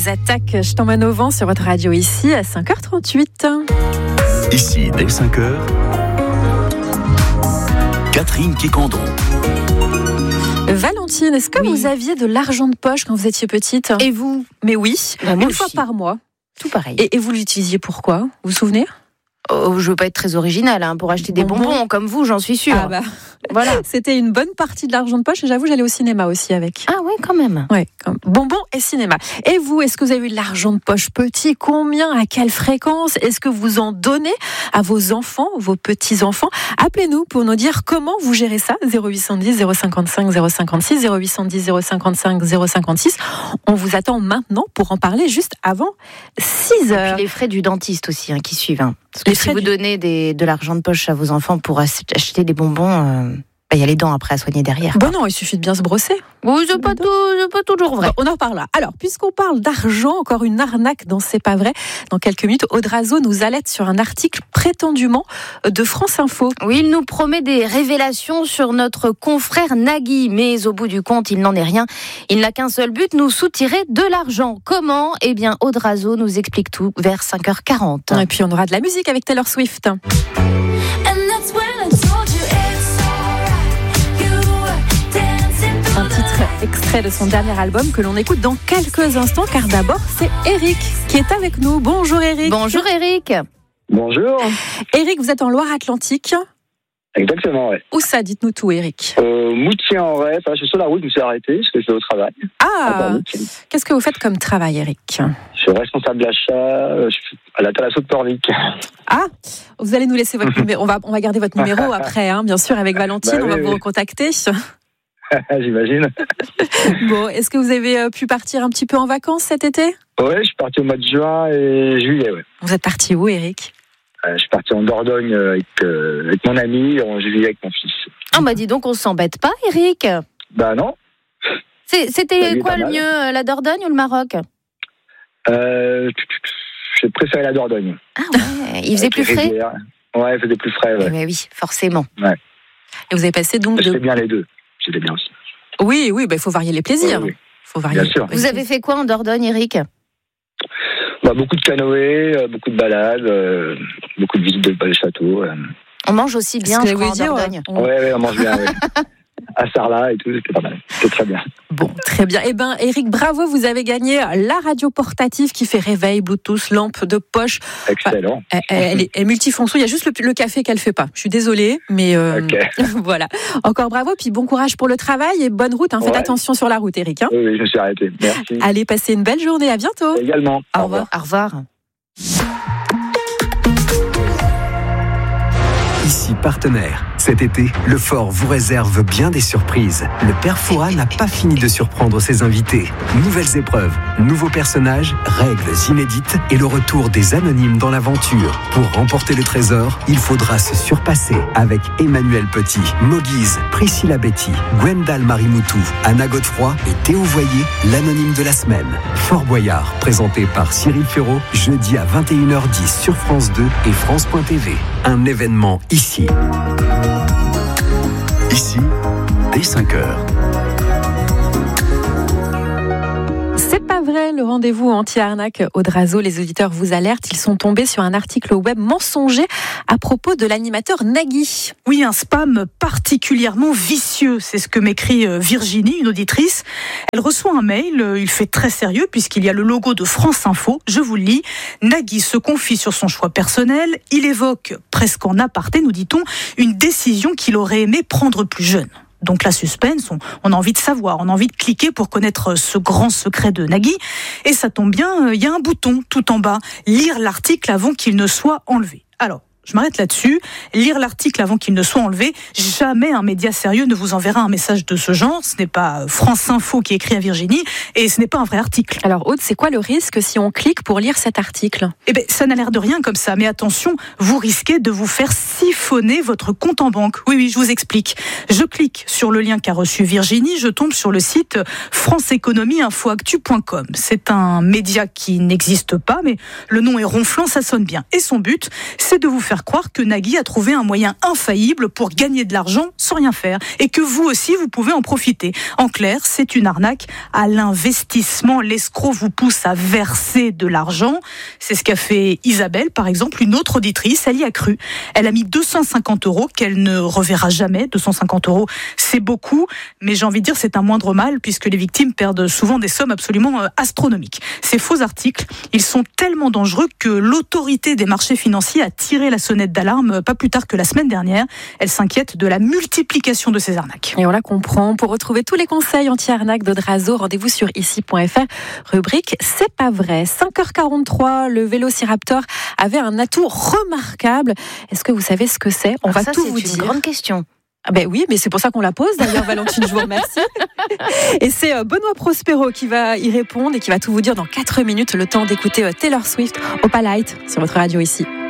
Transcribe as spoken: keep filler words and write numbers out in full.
Les attaques, je t'emmène au vent sur votre radio ici à cinq heures trente-huit. Ici, dès cinq heures, Catherine Quécandon. Valentine, est-ce que oui. vous aviez de l'argent de poche quand vous étiez petite ? Et vous ? Mais oui, bah, une aussi. fois par mois. Tout pareil. Et, et vous l'utilisiez pourquoi ? Vous vous souvenez ? Oh, je veux pas être très originale, hein, pour acheter des bonbons, bonbons comme vous, j'en suis sûre. Ah bah. Voilà. C'était une bonne partie de l'argent de poche et j'avoue, j'allais au cinéma aussi avec. Ah ouais, quand même. Ouais, comme bonbons et cinéma. Et vous, est-ce que vous avez eu de l'argent de poche petit ? Combien ? À quelle fréquence ? Est-ce que vous en donnez à vos enfants, vos petits-enfants ? Appelez-nous pour nous dire comment vous gérez ça. zéro huit cent dix, zéro cinquante-cinq, zéro cinquante-six, zéro huit cent dix, zéro cinquante-cinq, zéro cinquante-six. On vous attend maintenant pour en parler juste avant six heures. Et puis les frais du dentiste aussi hein, qui suivent. Hein. Parce que les si vous du... donnez des, de l'argent de poche à vos enfants pour acheter des bonbons, il euh, bah, y a les dents après à soigner derrière. Bon non, il suffit de bien se brosser. Oui, c'est pas, tout, c'est pas toujours vrai. Bon, on en reparlera. Alors, puisqu'on parle d'argent, encore une arnaque dans C'est pas vrai. Dans quelques minutes, Audrazo nous alerte sur un article prétendument de France Info. Oui, il nous promet des révélations sur notre confrère Nagui, mais au bout du compte, il n'en est rien. Il n'a qu'un seul but, nous soutirer de l'argent. Comment ? Eh bien, Audrazo nous explique tout vers cinq heures quarante. Et puis, on aura de la musique avec Taylor Swift. Un titre extrait de son dernier album que l'on écoute dans quelques instants, car d'abord, c'est Eric qui est avec nous. Bonjour Eric. Bonjour Eric. Bonjour. Eric, vous êtes en Loire-Atlantique. Exactement, ouais. Où ça ? Dites-nous tout, Eric. Euh, Moutier-en-Ré. Enfin, je suis sur la route, je me suis arrêté parce que je vais au travail. Ah, qu'est-ce que vous faites comme travail, Eric ? Je suis responsable d'achat, je suis à la Thalasso de Pornic. Ah, vous allez nous laisser votre numéro. On va, on va garder votre numéro après, hein, bien sûr, avec Valentine. Bah, oui, on va oui. vous recontacter. J'imagine. Bon, est-ce que vous avez pu partir un petit peu en vacances cet été ? Oui, je suis parti au mois de juin et juillet, ouais. Vous êtes parti où, Eric ? euh, Je suis parti en Dordogne avec, euh, avec mon ami, en juillet avec mon fils. Ah bah dis donc, on s'embête pas, Eric ? Bah non. C'est, c'était quoi le mieux, la Dordogne ou le Maroc ? euh, J'ai préféré la Dordogne. Ah ouais, il faisait plus frais ? Ouais, il faisait plus frais, ouais. Eh ben oui, forcément. Ouais. Et vous avez passé donc... J'aimais de... bien les deux. C'était bien aussi. Oui, oui, bah, il faut varier les plaisirs. Oui, oui. Faut varier. Bien sûr. Vous avez fait quoi en Dordogne, Eric ? Bah, beaucoup de canoë, euh, beaucoup de balades, euh, beaucoup de visites de, de châteaux. Euh. On mange aussi bien, je crois, en Dordogne. Oui, ouais, ouais, on mange bien, oui. À Sarlat et tout, c'était pas mal. C'était très bien. Bon, très bien. Eh bien, Eric, bravo, vous avez gagné la radio portative qui fait réveil, Bluetooth, lampe de poche. Excellent. Enfin, elle, elle, est, elle est multifonction. Il y a juste le, le café qu'elle ne fait pas. Je suis désolée, mais euh, okay. Voilà. Encore bravo, puis bon courage pour le travail et bonne route. Hein. Faites ouais. attention sur la route, Eric. Hein. Oui, oui, je me suis arrêté. Merci. Allez, passez une belle journée. À bientôt. Également. Au, Au revoir. revoir. Au revoir. Ici Partenaire. Cet été, le Fort vous réserve bien des surprises. Le Père Fouras n'a pas fini de surprendre ses invités. Nouvelles épreuves, nouveaux personnages, règles inédites et le retour des anonymes dans l'aventure. Pour remporter le trésor, il faudra se surpasser avec Emmanuel Petit, Moguise, Priscilla Betty, Gwendal Marimoutou, Anna Godefroy et Théo Voyer, l'anonyme de la semaine. Fort Boyard, présenté par Cyril Ferraud, jeudi à vingt et une heures dix sur France deux et France point T V. Un événement ici. Ici, dès cinq heures. C'est pas vrai, le rendez-vous anti-arnaque Audrazo, les auditeurs vous alertent, ils sont tombés sur un article web mensonger à propos de l'animateur Nagui. Oui, un spam particulièrement vicieux, c'est ce que m'écrit Virginie, une auditrice. Elle reçoit un mail, il fait très sérieux puisqu'il y a le logo de France Info, je vous le lis. Nagui se confie sur son choix personnel, il évoque presque en aparté, nous dit-on, une décision qu'il aurait aimé prendre plus jeune. Donc la suspense, on, on a envie de savoir, on a envie de cliquer pour connaître ce grand secret de Nagui. Et ça tombe bien, il y a un bouton tout en bas, lire l'article avant qu'il ne soit enlevé. Alors, je m'arrête là-dessus. Lire l'article avant qu'il ne soit enlevé. Jamais un média sérieux ne vous enverra un message de ce genre. Ce n'est pas France Info qui écrit à Virginie et ce n'est pas un vrai article. Alors Aude, c'est quoi le risque si on clique pour lire cet article ? Eh bien, ça n'a l'air de rien comme ça. Mais attention, vous risquez de vous faire siphonner votre compte en banque. Oui, oui, je vous explique. Je clique sur le lien qu'a reçu Virginie. Je tombe sur le site france économie info actu point com. C'est un média qui n'existe pas, mais le nom est ronflant, ça sonne bien. Et son but, c'est de vous faire faire croire que Nagui a trouvé un moyen infaillible pour gagner de l'argent sans rien faire et que vous aussi, vous pouvez en profiter. En clair, c'est une arnaque à l'investissement. L'escroc vous pousse à verser de l'argent. C'est ce qu'a fait Isabelle, par exemple, une autre auditrice. Elle y a cru. Elle a mis deux cent cinquante euros qu'elle ne reverra jamais. deux cent cinquante euros, c'est beaucoup, mais j'ai envie de dire c'est un moindre mal puisque les victimes perdent souvent des sommes absolument astronomiques. Ces faux articles, ils sont tellement dangereux que l'autorité des marchés financiers a tiré la sonnette d'alarme pas plus tard que la semaine dernière. Elle s'inquiète de la multiplication de ces arnaques. Et on la comprend. Pour retrouver tous les conseils anti-arnaque d'Odrazo, rendez-vous sur ici point f r, rubrique C'est pas vrai. cinq heures quarante-trois, le Vélociraptor avait un atout remarquable. Est-ce que vous savez ce que c'est ? On Alors va ça, tout c'est vous une dire. grande question. Ah ben oui, mais c'est pour ça qu'on la pose d'ailleurs, Valentine, je vous remercie. Et c'est Benoît Prospero qui va y répondre et qui va tout vous dire dans quatre minutes, le temps d'écouter Taylor Swift, Opalite, sur votre radio ici.